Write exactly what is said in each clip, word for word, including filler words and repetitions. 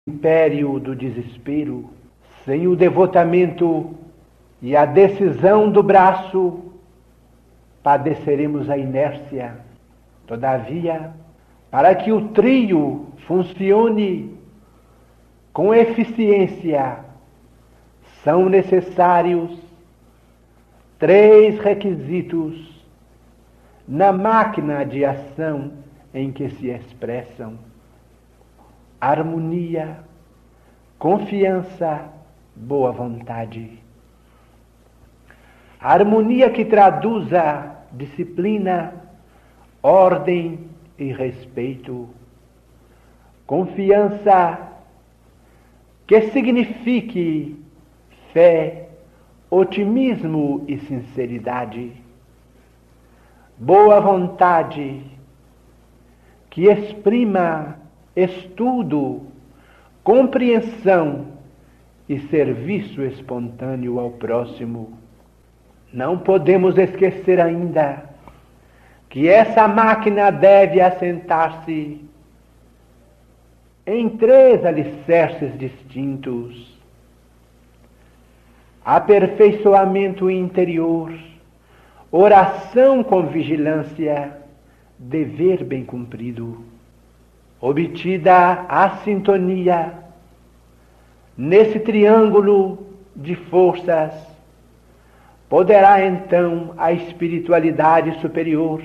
império do desespero, sem o devotamento e a decisão do braço, padeceremos a inércia. Todavia, para que o trio funcione com eficiência, são necessários três requisitos na máquina de ação em que se expressam: harmonia, confiança, boa vontade. Harmonia que traduza disciplina, ordem e respeito. Confiança que signifique fé, otimismo e sinceridade. Boa vontade que exprima estudo, compreensão e serviço espontâneo ao próximo. Não podemos esquecer ainda que essa máquina deve assentar-se em três alicerces distintos: aperfeiçoamento interior, oração com vigilância, dever bem cumprido. Obtida a sintonia, nesse triângulo de forças, poderá então a espiritualidade superior,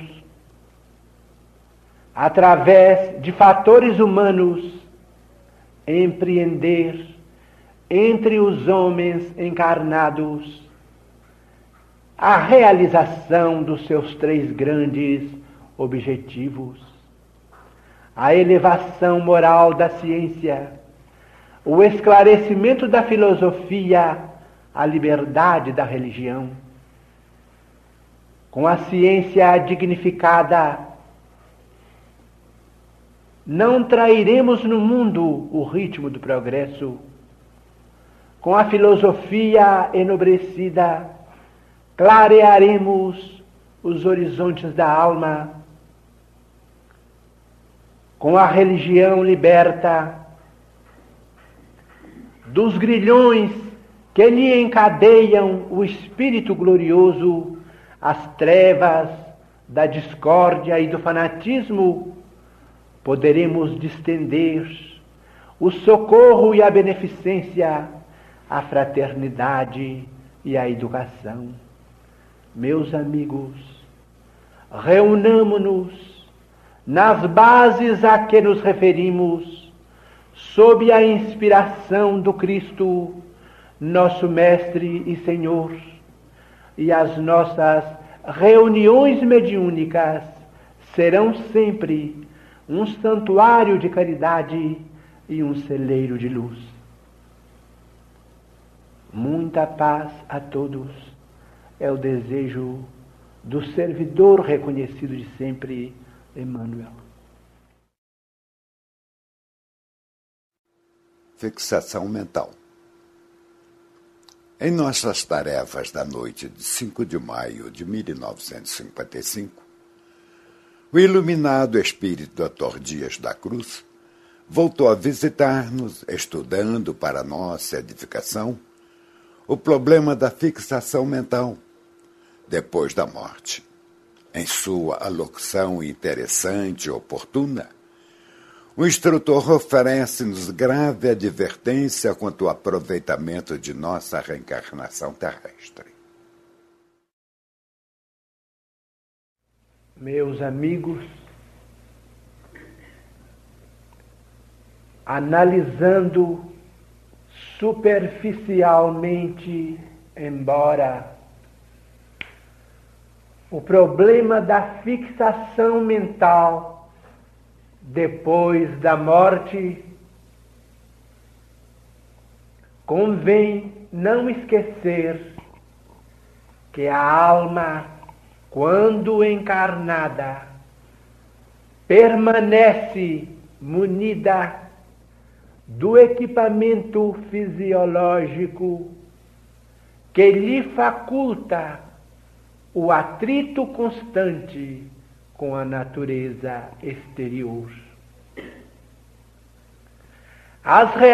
através de fatores humanos, empreender entre os homens encarnados a realização dos seus três grandes objetivos: a elevação moral da ciência, o esclarecimento da filosofia, a liberdade da religião. Com a ciência dignificada, não trairemos no mundo o ritmo do progresso. Com a filosofia enobrecida, clarearemos os horizontes da alma. Com a religião liberta dos grilhões que lhe encadeiam o espírito glorioso, as trevas da discórdia e do fanatismo, poderemos distender o socorro e a beneficência, a fraternidade e a educação. Meus amigos, reunamo-nos nas bases a que nos referimos, sob a inspiração do Cristo, nosso Mestre e Senhor, e as nossas reuniões mediúnicas serão sempre um santuário de caridade e um celeiro de luz. Muita paz a todos é o desejo do servidor reconhecido de sempre, Emmanuel. Fixação mental. Em nossas tarefas da noite de cinco de maio de mil novecentos e cinquenta e cinco, o iluminado espírito Doutor Dias da Cruz voltou a visitar-nos, estudando para nossa edificação o problema da fixação mental depois da morte. Em sua alocução interessante e oportuna, o instrutor oferece-nos grave advertência quanto ao aproveitamento de nossa reencarnação terrestre. Meus amigos, analisando superficialmente, embora o problema da fixação mental depois da morte, convém não esquecer que a alma, quando encarnada, permanece munida do equipamento fisiológico que lhe faculta o atrito constante com a natureza exterior. as